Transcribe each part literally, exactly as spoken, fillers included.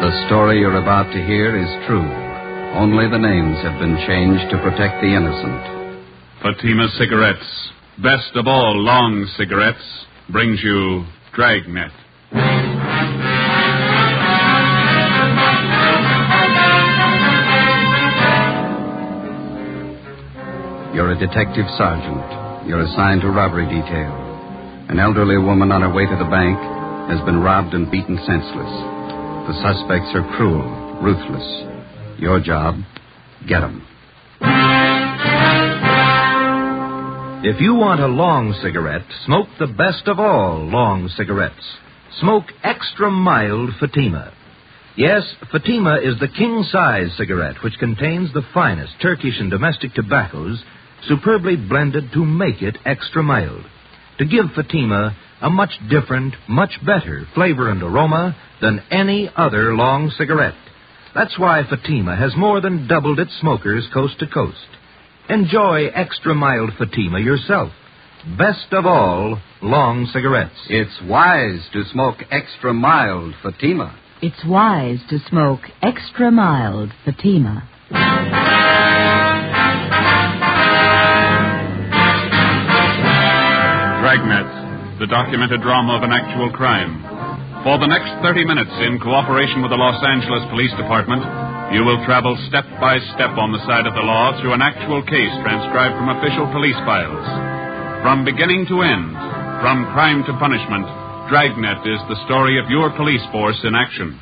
The story you're about to hear is true. Only the names have been changed to protect the innocent. Fatima Cigarettes, best of all long cigarettes, brings you Dragnet. You're a detective sergeant. You're assigned to robbery detail. An elderly woman on her way to the bank has been robbed and beaten senseless. The suspects are cruel, ruthless. Your job, get them. If you want a long cigarette, smoke the best of all long cigarettes. Smoke extra mild Fatima. Yes, Fatima is the king-size cigarette which contains the finest Turkish and domestic tobaccos superbly blended to make it extra mild, to give Fatima a much different, much better flavor and aroma than any other long cigarette. That's why Fatima has more than doubled its smokers coast to coast. Enjoy extra mild Fatima yourself. Best of all long cigarettes. It's wise to smoke extra mild Fatima. It's wise to smoke extra mild Fatima. Dragnet, the documented drama of an actual crime. For the next thirty minutes, in cooperation with the Los Angeles Police Department, you will travel step by step on the side of the law through an actual case transcribed from official police files. From beginning to end, from crime to punishment, Dragnet is the story of your police force in action.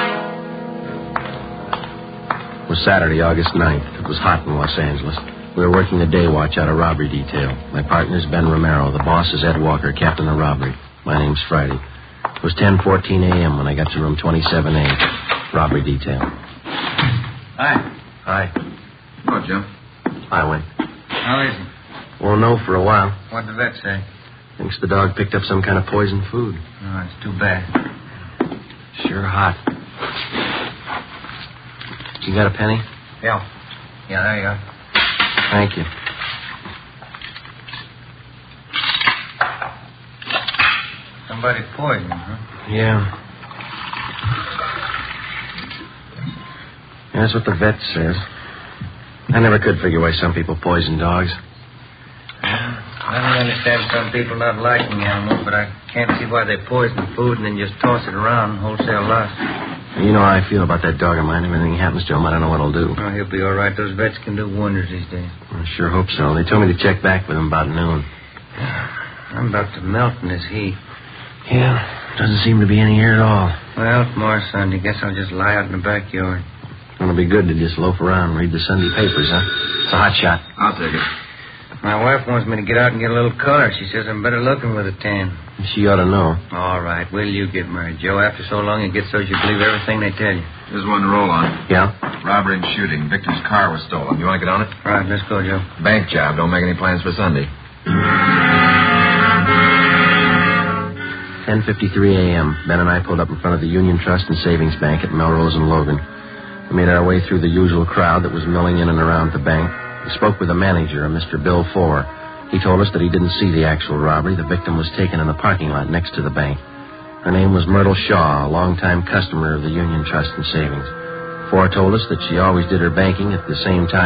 It was Saturday, August ninth. It was hot in Los Angeles. We were working the day watch out of robbery detail. My partner's Ben Romero. The boss is Ed Walker, captain of robbery. My name's Friday. It was ten fourteen a.m. when I got to room twenty-seven A, robbery detail. Hi. Hi. Hello, Joe. I went. How is he? Won't know for a while. What'd the vet say? Thinks the dog picked up some kind of poisoned food. Oh, it's too bad. Sure hot. You got a penny? Yeah. Yeah, there you are. Thank you. Somebody poisoned, huh? Yeah. That's what the vet says. I never could figure why some people poison dogs. I don't understand some people not liking the animal, but I can't see why they poison food and then just toss it around wholesale loss. You know how I feel about that dog of mine. If anything happens to him, I don't know what he'll do. Oh, he'll be all right. Those vets can do wonders these days. I sure hope so. They told me to check back with him about noon. I'm about to melt in this heat. Yeah, doesn't seem to be any air at all. Well, tomorrow Sunday, guess I'll just lie out in the backyard. It's going to be good to just loaf around and read the Sunday papers, huh? It's a hot shot. I'll take it. My wife wants me to get out and get a little color. She says I'm better looking with a tan. She ought to know. All right. Will you get married, Joe? After so long, it gets so you believe everything they tell you. There's one to roll on. Yeah? Robbery and shooting. Victor's car was stolen. You want to get on it? All right, let's go, Joe. Bank job. Don't make any plans for Sunday. ten fifty-three a.m. Ben and I pulled up in front of the Union Trust and Savings Bank at Melrose and Logan. We made our way through the usual crowd that was milling in and around the bank. We spoke with the manager, a Mister Bill Fore. He told us that he didn't see the actual robbery. The victim was taken in the parking lot next to the bank. Her name was Myrtle Shaw, a longtime customer of the Union Trust and Savings. Fore told us that she always did her banking at the same time